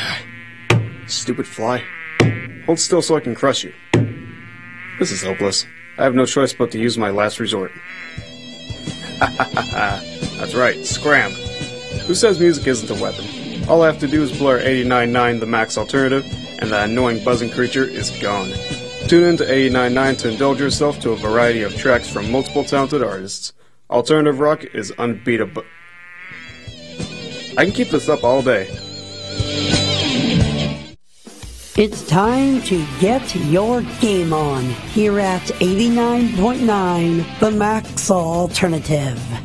Stupid fly. Hold still so I can crush you. This is hopeless. I have no choice but to use my last resort. That's right, scram. Who says music isn't a weapon? All I have to do is blur 89.9 the max alternative, and that annoying buzzing creature is gone. Tune in to 89.9 to indulge yourself to a variety of tracks from multiple talented artists. Alternative rock is unbeatable. I can keep this up all day. It's time to get your game on here at 89.9 The Max Alternative.